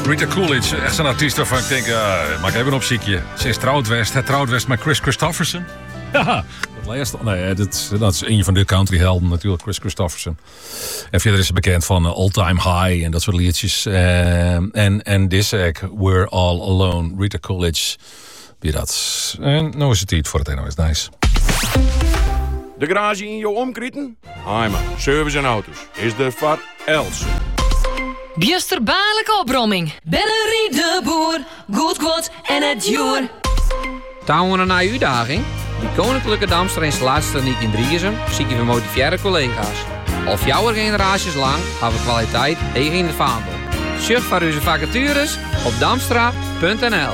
Rita Coolidge, echt zo'n artiest waarvan ik denk, maak even een opziekje. Ze is trouwd met Chris Christofferson. Haha, dat laatste. Nee, dat is een van de countryhelden natuurlijk, Chris Christofferson. En verder is ze bekend van All Time High en dat soort liedjes. En Dissek, We're All Alone, Rita Coolidge. Wie dat? En nou is het iets voor het NOS Nice. De garage in je omkrieten? Heimer, service en auto's. Is de van Els. Bjusterbaarlijke opbromming. Bennerie de boer, goed kwad en het joer. Touwen naar uitdaging? Die koninklijke Damster-installatie in Driessen zie je van motiveerde collega's. Al 4 generaties lang hebben we kwaliteit tegen in het vaandel. Surf voor onze vacatures op damstra.nl.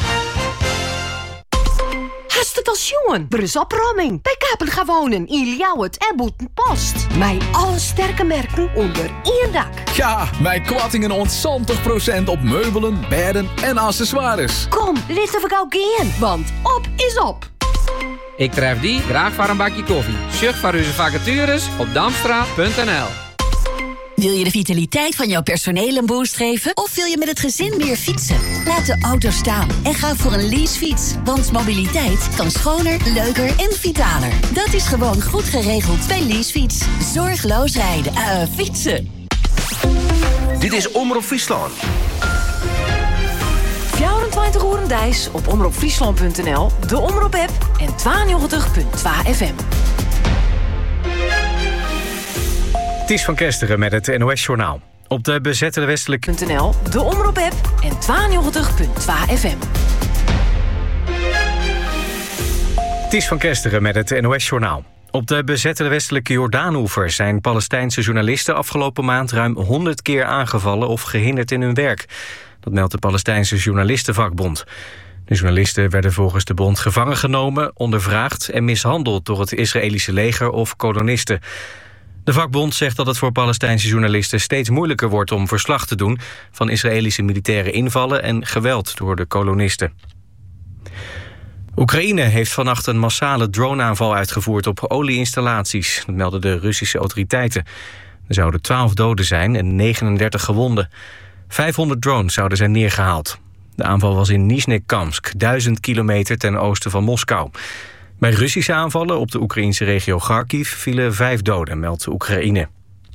Hast het als jongen? Er is opruiming. Bij Kapen gaan wonen in Ljouwert en Boetenpost. Met alle sterke merken onder één dak. Ja, mijn kwattingen ont 20% op meubelen, bedden en accessoires. Kom, laten we gauw gaan, want op is op. Ik tref die graag voor een bakje koffie. Surf voor onze vacatures op damstra.nl. Wil je de vitaliteit van jouw personeel een boost geven? Of wil je met het gezin meer fietsen? Laat de auto staan en ga voor een leasefiets. Want mobiliteit kan schoner, leuker en vitaler. Dat is gewoon goed geregeld bij Leasefiets. Zorgloos rijden. Fietsen. Dit is Omroep Friesland. 24 uur dijs op omroepfriesland.nl, de Omroep-app en 92.2 FM. Ties van Kesteren met het NOS-journaal. Op de bezette westelijke... .nl, de Omroep-app en 92.2 FM. Ties van Kesteren met het NOS-journaal. Op de bezette westelijke Jordaanoever zijn Palestijnse journalisten afgelopen maand ruim 100 keer aangevallen of gehinderd in hun werk. Dat meldt de Palestijnse Journalistenvakbond. De journalisten werden volgens de bond gevangen genomen, ondervraagd en mishandeld door het Israëlische leger of kolonisten. De vakbond zegt dat het voor Palestijnse journalisten steeds moeilijker wordt om verslag te doen van Israëlische militaire invallen en geweld door de kolonisten. Oekraïne heeft vannacht een massale droneaanval uitgevoerd op olieinstallaties. Dat melden de Russische autoriteiten. Er zouden 12 doden zijn en 39 gewonden. 500 drones zouden zijn neergehaald. De aanval was in Nizhnekamsk, 1000 kilometer ten oosten van Moskou. Bij Russische aanvallen op de Oekraïnse regio Kharkiv vielen 5 doden, meldt Oekraïne.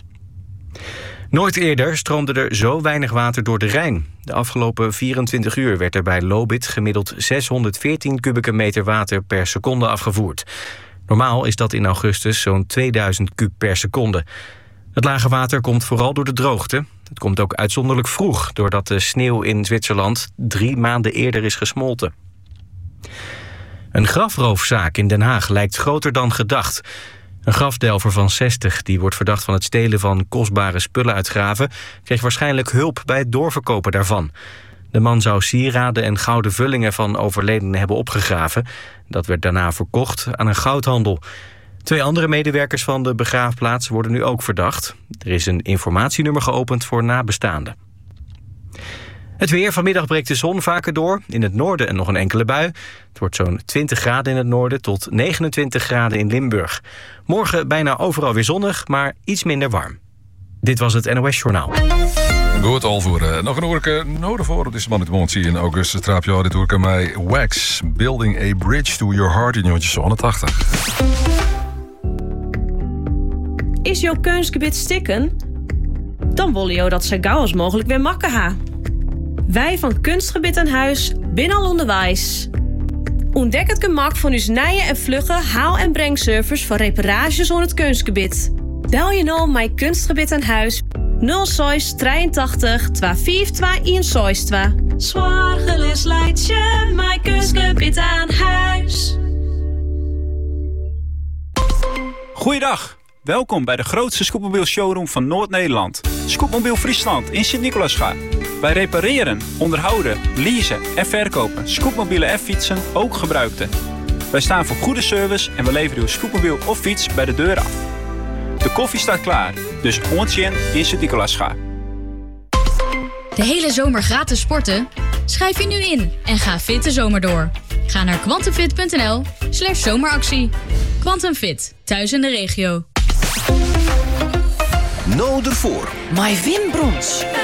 Nooit eerder stroomde er zo weinig water door de Rijn. De afgelopen 24 uur werd er bij Lobith gemiddeld 614 kubieke meter water per seconde afgevoerd. Normaal is dat in augustus zo'n 2000 kub per seconde. Het lage water komt vooral door de droogte. Het komt ook uitzonderlijk vroeg, doordat de sneeuw in Zwitserland 3 maanden eerder is gesmolten. Een grafroofzaak in Den Haag lijkt groter dan gedacht. Een grafdelver van 60, die wordt verdacht van het stelen van kostbare spullen uit graven, kreeg waarschijnlijk hulp bij het doorverkopen daarvan. De man zou sieraden en gouden vullingen van overledenen hebben opgegraven. Dat werd daarna verkocht aan een goudhandel. 2 andere medewerkers van de begraafplaats worden nu ook verdacht. Er is een informatienummer geopend voor nabestaanden. Het weer. Vanmiddag breekt de zon vaker door. In het noorden en nog een enkele bui. Het wordt zo'n 20 graden in het noorden tot 29 graden in Limburg. Morgen bijna overal weer zonnig, maar iets minder warm. Dit was het NOS Journaal. Goed, Alvoer. Nog een oorke nodig voor. Het is man het momentje in augustus. Traapje dit oorke mij Wax. Building a bridge to your heart in Jontje 180. Is jouw kunstgebied stikken? Dan willen jou dat zo gauw als mogelijk weer makken ha. Wij van Kunstgebied aan Huis binnen al onderwijs. Ontdek het gemak van uw nije en vlugge haal- en brengservice voor reparages aan het kunstgebied. Bel je nou mijn Kunstgebied aan Huis 06 83 25 21 Zwaar gelis leidt je mijn Kunstgebied aan Huis. Goeiedag. Welkom bij de grootste scootmobiel showroom van Noord-Nederland. Scootmobiel Friesland in Sint-Nicolaasga. Wij repareren, onderhouden, leasen en verkopen scootmobielen en fietsen, ook gebruikte. Wij staan voor goede service en we leveren uw scootmobiel of fiets bij de deur af. De koffie staat klaar, dus ontjen in Sint-Nicolaasga. De hele zomer gratis sporten? Schrijf je nu in en ga fit de zomer door. Ga naar quantumfit.nl/zomeractie. Quantum Fit, thuis in de regio. Nou ervoor. My Wim Brons.